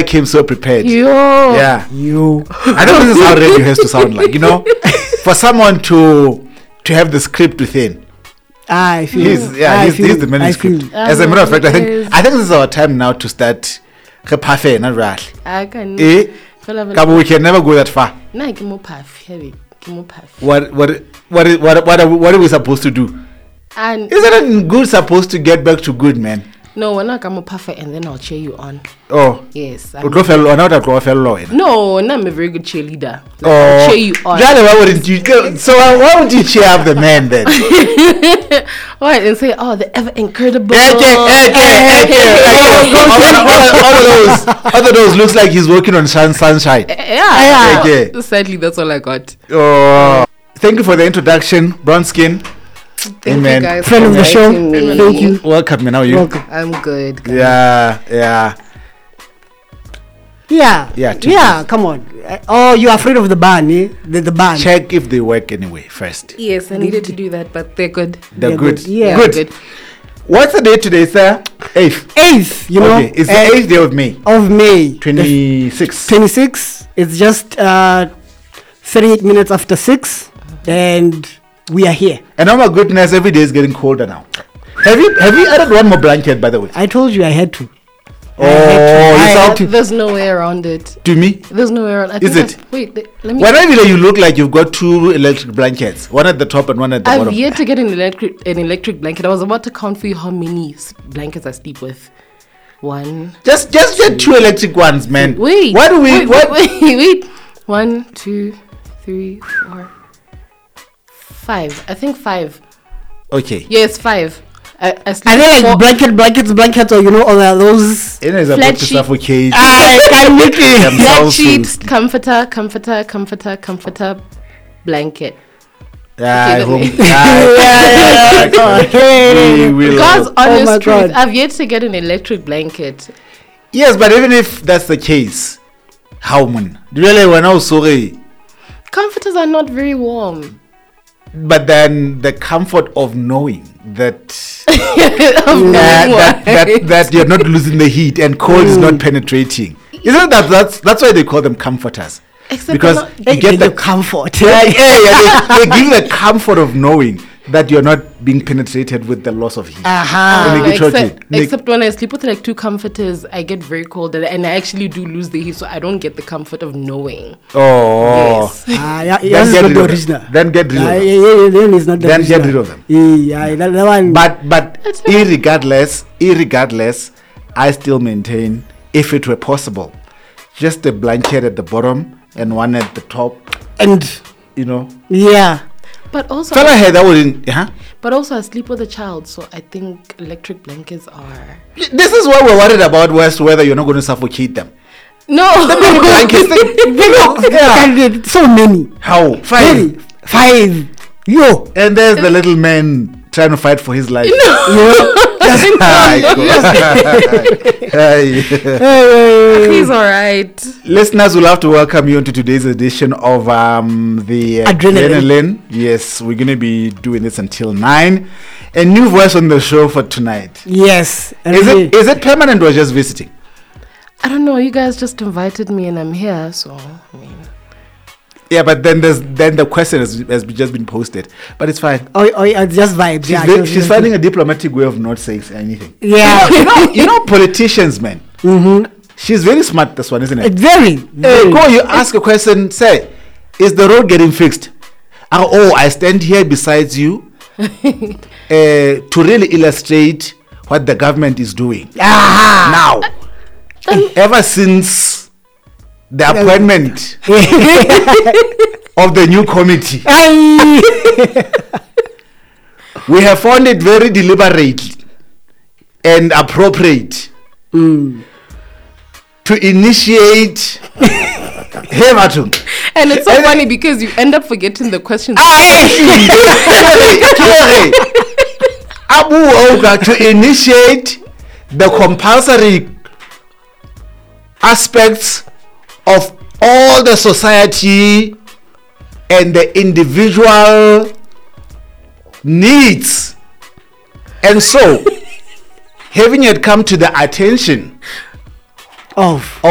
came so prepared. Yo. Yeah. I think this is how radio has to sound like, for someone to have the script within. I feel. He's the manuscript. As a matter of fact, I think this is our time now to start. I can. We can never go that far. Nah, give me puff. Heavy. Give me puff. What are we supposed to do? And Isn't good supposed to get back to good, man? no, we're not gonna puff it, and then I'll cheer you on. Oh. Yes. No, I'm a very good cheerleader. Oh. I'll cheer you on. Why wouldn't you go? So why would you cheer up the man then? What? And say, oh, the ever incredible. Other those looks like he's working on sunshine. Yeah. Okay. Sadly, that's all I got. Oh. Thank you for the introduction, brown skin. Thank Amen. you guys Friend for of the show. inviting me. Thank you. Welcome, man. How are you? Welcome. I'm good. guys. Yeah. Yeah, come on. Oh, you're afraid of the ban, eh? The ban. Check if they work anyway first. Yes, I needed to do that, but they're good. They're good. Yeah. Good. What's the date today, sir? 8th. 8th, you know. Okay. It's the 8th day of May. Of May. 26. 26. It's just 38 minutes after 6. And we are here. And oh my goodness, every day is getting colder now. Have you added one more blanket, by the way? I told you I had to. There's no way around it. To me? There's no way around it. Is it? Wait, let me. Whenever you look like you've got 2 electric blankets, one at the top and one at the bottom. I've yet to get an electric blanket. I was about to count for you how many blankets I sleep with. 1. Just get 2 electric ones, man. Wait. Why do we? Wait. 1, 2, 3, 4, 5. I think 5. Okay. Yes, 5. I sleep Are they like 4 blankets, or all those? It is Flat about to sheet. suffocate. flat themselves sheets, comforter, blanket. Because honest truth, I've yet to get an electric blanket. Yes, but even if that's the case, how man? Really, when I was sorry. Comforters are not very warm. But then the comfort of knowing that that you're not losing the heat and cold is not penetrating. Isn't that's why they call them comforters? Except because you get the comfort. They give the comfort of knowing that you're not being penetrated with the loss of heat. Except when I sleep with like 2 comforters, I get very cold and I actually do lose the heat, so I don't get the comfort of knowing. Oh, yes. Then get rid of original. them. Then get rid of them. Then it's not the Then original. get rid of them. Yeah, that one. But irregardless, I still maintain, if it were possible, just a blanket at the bottom and one at the top, and yeah. But also, But also, I sleep with a child, so I think electric blankets are. This is what we're worried about, whether you're not going to suffocate them. No, the many blankets. So many. How? 5. Yo. And there's the little man trying to fight for his life. He's alright. Listeners, we'll have to welcome you into today's edition of the Adrenaline. Yes, we're going to be doing this until 9. A new voice on the show for tonight. Yes. Is it permanent or just visiting? I don't know. You guys just invited me and I'm here, so I mean. Yeah, but then the question has just been posted, but it's fine. It's just vibes. She's finding a diplomatic way of not saying anything. Yeah, you know politicians, man. Mm-hmm. She's very smart. This one, isn't it? Very. Go. You ask a question. Say, is the road getting fixed? I stand here beside you to really illustrate what the government is doing. Now, ever since the appointment of the new committee, we have found it very deliberate and appropriate to initiate and it's so funny because you end up forgetting the questions. To initiate the compulsory aspects of all the society and the individual needs. And so, having it come to the attention of